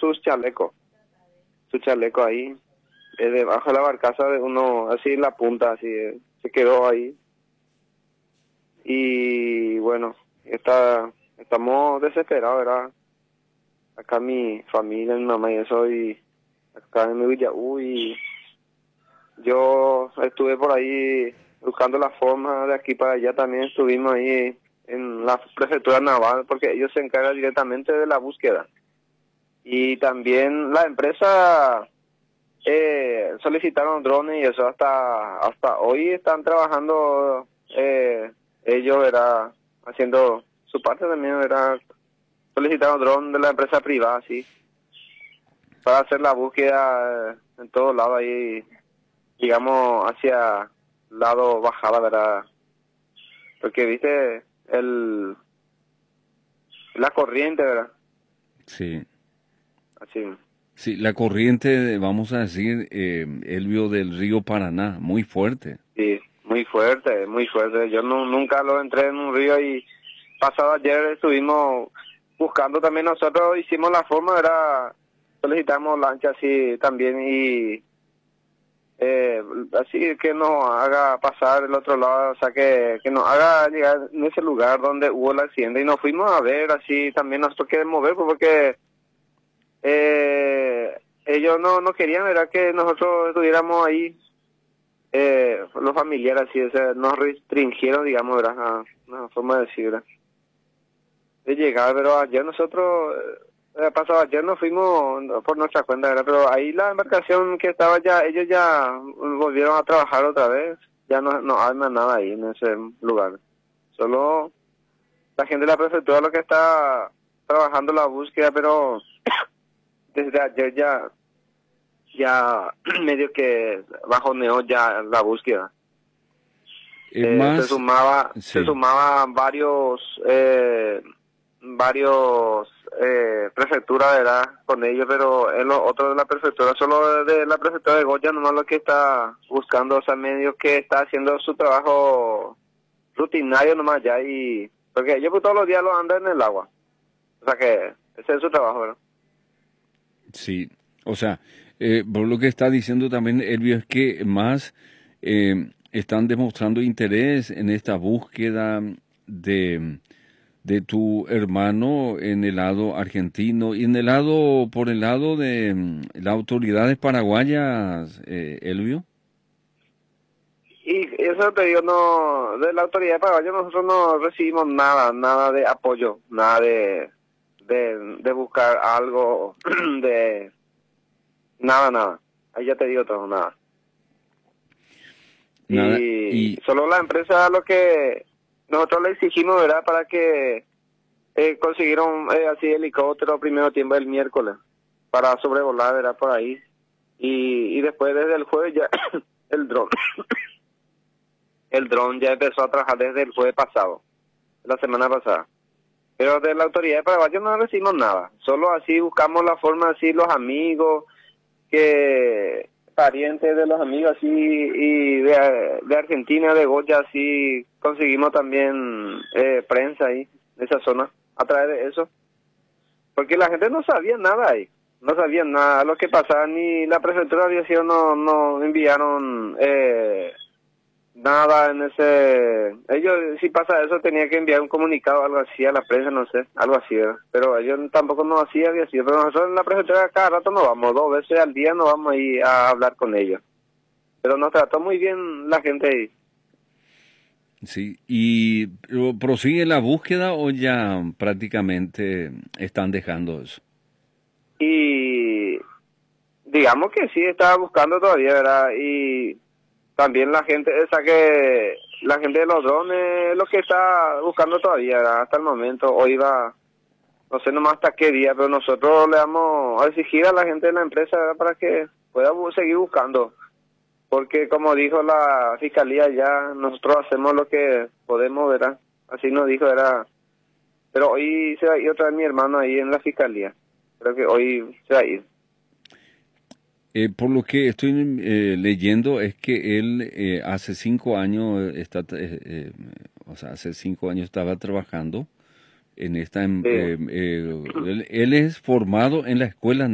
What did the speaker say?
su chaleco ahí, debajo de la barcaza de uno, así en la punta, así, se quedó ahí. Y bueno, estamos desesperados, ¿verdad? Acá mi familia, mi mamá y eso, y acá en mi Villa, yo estuve por ahí buscando la forma de aquí para allá, también estuvimos ahí en la prefectura naval, porque ellos se encargan directamente de la búsqueda. Y también la empresa solicitaron drones y eso hasta hoy están trabajando, ellos era haciendo su parte también, era solicitaron drones de la empresa privada, sí, para hacer la búsqueda en todos lados ahí, digamos, hacia lado bajada, ¿verdad? Porque, viste, la corriente, ¿verdad? Sí. Así. Sí, la corriente, vamos a decir, Elvio, del río Paraná, muy fuerte. Sí, muy fuerte, muy fuerte. Yo nunca lo entré en un río y pasado ayer estuvimos buscando también nosotros, hicimos la forma, era solicitamos lancha así también y así que nos haga pasar el otro lado, o sea que nos haga llegar en ese lugar donde hubo el accidente y nos fuimos a ver así también nosotros queremos ver porque ellos no querían, ¿verdad? Que nosotros estuviéramos ahí, los familiares así, o sea, nos restringieron, digamos, ¿verdad? Una forma de decir, ¿verdad? De llegar, pero ayer nosotros, pasado ayer nos fuimos por nuestra cuenta, ¿verdad? Pero ahí la embarcación que estaba ya, ellos ya volvieron a trabajar otra vez, ya no arman nada ahí en ese lugar. Solo la gente de la prefectura lo que está trabajando la búsqueda, pero desde ayer ya medio que bajoneó ya la búsqueda. Se Más, sí. sumaban varios prefecturas, ¿verdad? Con ellos, pero en los otros de la prefectura, solo de la prefectura de Goya, nomás lo que está buscando, o sea, medio que está haciendo su trabajo rutinario nomás ya, y porque ellos pues, todos los días lo andan en el agua, o sea que ese es su trabajo, ¿verdad? Sí, o sea, por lo que está diciendo también Elvio es que más están demostrando interés en esta búsqueda de, de tu hermano en el lado argentino y en el lado, por el lado de las autoridades paraguayas, Elvio. Y eso te digo, no, de la autoridad de Paraguay nosotros no recibimos nada de apoyo, nada de buscar algo, de nada. Ahí ya te digo todo, nada. Nada, Y y solo la empresa lo que nosotros le exigimos, ¿verdad? Para que consiguieron así helicóptero primero tiempo del miércoles para sobrevolar, ¿verdad? Por ahí. Y después desde el jueves ya el dron. El dron ya empezó a trabajar desde el jueves pasado, la semana pasada. Pero de la autoridad de Paraguay no recibimos nada. Solo así buscamos la forma, así los amigos, que parientes de los amigos, así, y de Argentina, de Goya, así, conseguimos también prensa ahí, de esa zona, a través de eso. Porque la gente no sabía nada ahí. No sabían nada lo que pasaba, ni la prefectura de aviación no enviaron nada en ese. Ellos, si pasa eso, tenía que enviar un comunicado, algo así, a la prensa, no sé, algo así, ¿verdad? Pero ellos tampoco nos hacían, había sido. Pero nosotros en la prefectura cada rato nos vamos, 2 veces al día nos vamos ahí a hablar con ellos. Pero nos trató muy bien la gente ahí. sí, y prosigue la búsqueda o ya prácticamente están dejando eso. Y digamos que sí, estaba buscando todavía, ¿verdad? Y también la gente de los drones, lo que está buscando todavía, ¿verdad? Hasta el momento, hoy va, no sé nomás hasta qué día, pero nosotros le vamos a exigir a la gente de la empresa, ¿verdad? Para que pueda seguir buscando, porque como dijo la fiscalía ya, nosotros hacemos lo que podemos, ¿verdad? Así nos dijo, ¿verdad? Pero hoy se va a ir otra vez mi hermano ahí en la fiscalía, creo que hoy se va a ir. Por lo que estoy leyendo es que él hace 5 años o sea, hace 5 años estaba trabajando en esta, Sí. él es formado en la escuela